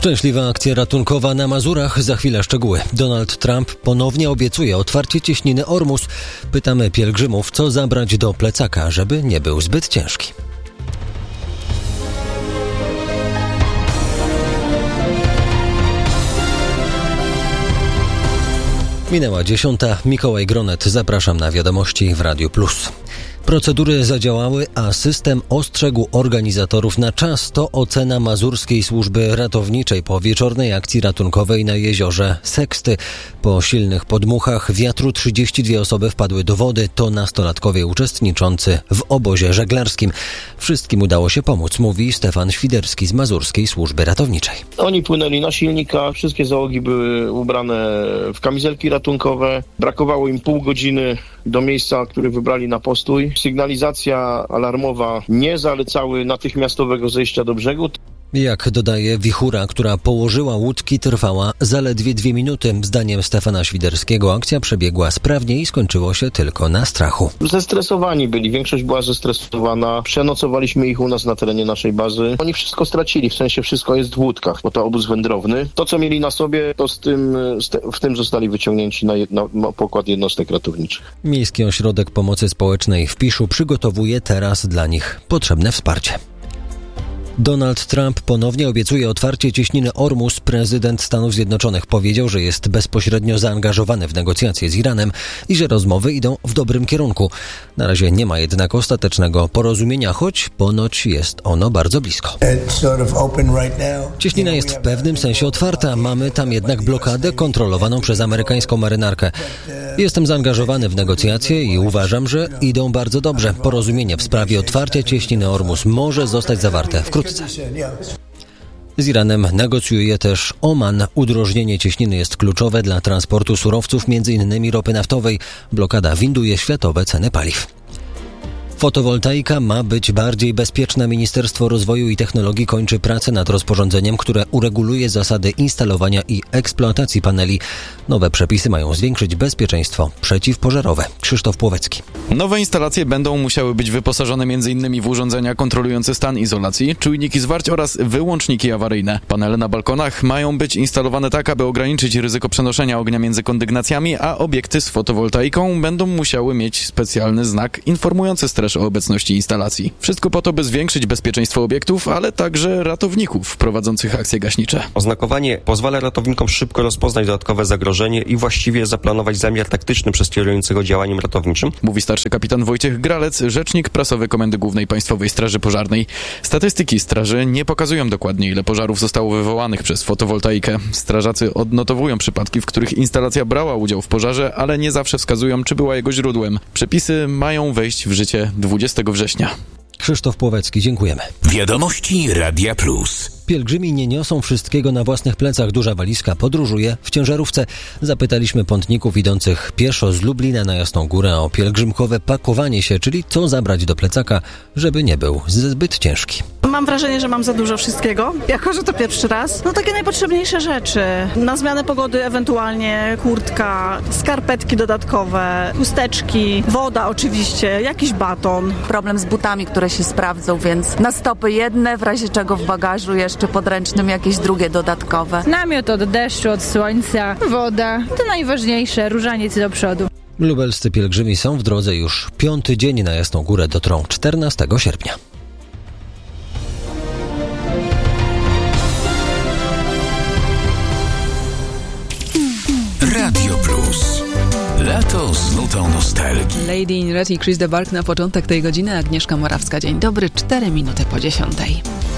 Szczęśliwa akcja ratunkowa na Mazurach. Za chwilę szczegóły. Donald Trump ponownie obiecuje otwarcie cieśniny Ormus. Pytamy pielgrzymów, co zabrać do plecaka, żeby nie był zbyt ciężki. Minęła 10. Mikołaj Gronet. Zapraszam na wiadomości w Radiu Plus. Procedury zadziałały, a system ostrzegł organizatorów na czas. To ocena Mazurskiej Służby Ratowniczej po wieczornej akcji ratunkowej na jeziorze Seksty. Po silnych podmuchach wiatru 32 osoby wpadły do wody. To nastolatkowie uczestniczący w obozie żeglarskim. Wszystkim udało się pomóc, mówi Stefan Świderski z Mazurskiej Służby Ratowniczej. Oni płynęli na silnikach, wszystkie załogi były ubrane w kamizelki ratunkowe. Brakowało im pół godziny do miejsca, które wybrali na postój. Sygnalizacja alarmowa nie zalecały natychmiastowego zejścia do brzegu. Jak dodaje, wichura, która położyła łódki, trwała zaledwie 2 minuty. Zdaniem Stefana Świderskiego akcja przebiegła sprawnie i skończyło się tylko na strachu. Zestresowani byli, większość była zestresowana. Przenocowaliśmy ich u nas na terenie naszej bazy. Oni wszystko stracili, w sensie wszystko jest w łódkach, bo to obóz wędrowny. To, co mieli na sobie, to w tym zostali wyciągnięci na pokład jednostek ratowniczych. Miejski Ośrodek Pomocy Społecznej w Piszu przygotowuje teraz dla nich potrzebne wsparcie. Donald Trump ponownie obiecuje otwarcie cieśniny Ormus. Prezydent Stanów Zjednoczonych powiedział, że jest bezpośrednio zaangażowany w negocjacje z Iranem i że rozmowy idą w dobrym kierunku. Na razie nie ma jednak ostatecznego porozumienia, choć ponoć jest ono bardzo blisko. Cieśnina jest w pewnym sensie otwarta. Mamy tam jednak blokadę kontrolowaną przez amerykańską marynarkę. Jestem zaangażowany w negocjacje i uważam, że idą bardzo dobrze. Porozumienie w sprawie otwarcia cieśniny Ormus może zostać zawarte wkrótce. Z Iranem negocjuje też Oman. Udrożnienie cieśniny jest kluczowe dla transportu surowców, m.in. ropy naftowej. Blokada winduje światowe ceny paliw. Fotowoltaika ma być bardziej bezpieczna. Ministerstwo Rozwoju i Technologii kończy pracę nad rozporządzeniem, które ureguluje zasady instalowania i eksploatacji paneli. Nowe przepisy mają zwiększyć bezpieczeństwo przeciwpożarowe. Krzysztof Płowecki. Nowe instalacje będą musiały być wyposażone m.in. w urządzenia kontrolujące stan izolacji, czujniki zwarć oraz wyłączniki awaryjne. Panele na balkonach mają być instalowane tak, aby ograniczyć ryzyko przenoszenia ognia między kondygnacjami, a obiekty z fotowoltaiką będą musiały mieć specjalny znak informujący straż o obecności instalacji. Wszystko po to, by zwiększyć bezpieczeństwo obiektów, ale także ratowników prowadzących akcje gaśnicze. Oznakowanie pozwala ratownikom szybko rozpoznać dodatkowe zagrożenie i właściwie zaplanować zamiar taktyczny przez kierującego działaniem ratowniczym. Mówi starszy kapitan Wojciech Gralec, rzecznik prasowy Komendy Głównej Państwowej Straży Pożarnej. Statystyki straży nie pokazują dokładnie, ile pożarów zostało wywołanych przez fotowoltaikę. Strażacy odnotowują przypadki, w których instalacja brała udział w pożarze, ale nie zawsze wskazują, czy była jego źródłem. Przepisy mają wejść w życie 20 września. Krzysztof Płowecki, dziękujemy. Wiadomości Radia Plus. Pielgrzymi nie niosą wszystkiego na własnych plecach. Duża walizka podróżuje w ciężarówce. Zapytaliśmy pątników idących pieszo z Lublina na Jasną Górę o pielgrzymkowe pakowanie się, czyli co zabrać do plecaka, żeby nie był zbyt ciężki. Mam wrażenie, że mam za dużo wszystkiego, jako że to pierwszy raz. No takie najpotrzebniejsze rzeczy. Na zmianę pogody ewentualnie kurtka, skarpetki dodatkowe, chusteczki, woda oczywiście, jakiś baton. Problem z butami, które się sprawdzą, więc na stopy jedne, w razie czego w bagażu jeszcze podręcznym jakieś drugie dodatkowe. Namiot od deszczu, od słońca, woda. To najważniejsze, różaniec do przodu. Lubelscy pielgrzymi są w drodze już 5. dzień. Na Jasną Górę dotrą 14 sierpnia. Radio Plus. Lato z nutą nostalgii. Lady in Red i Chris de Burgh na początek tej godziny. Agnieszka Morawska. Dzień dobry, 4 minuty po 10.